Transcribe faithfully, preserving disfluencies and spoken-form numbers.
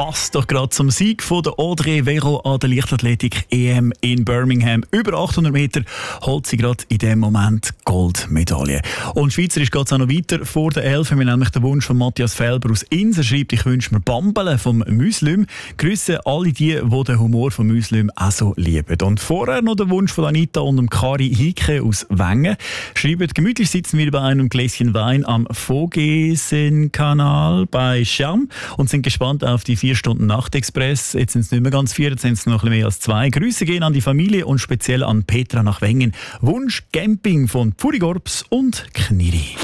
passt doch gerade zum Sieg von der Audrey Vero an der Leichtathletik-E M in Birmingham. Über achthundert Meter holt sie gerade in diesem Moment Goldmedaille. Und schweizerisch geht es auch noch weiter vor der Elf. Wir haben nämlich den Wunsch von Matthias Felber aus Ins. Er schreibt, ich wünsche mir Bambele vom Müslüm. Grüße alle die, die den Humor vom Müslüm auch so lieben. Und vorher noch der Wunsch von Anita und dem Kari Hike aus Wengen. Schreibt, gemütlich sitzen wir bei einem Gläschen Wein am Vogesen-Kanal bei Scherm und sind gespannt auf die vier Stunden Nachtexpress. Jetzt sind es nicht mehr ganz vier, jetzt sind es noch ein bisschen mehr als zwei. Grüße gehen an die Familie und speziell an Petra nach Wengen. Wunsch Camping von Pfurigorps und Kniri.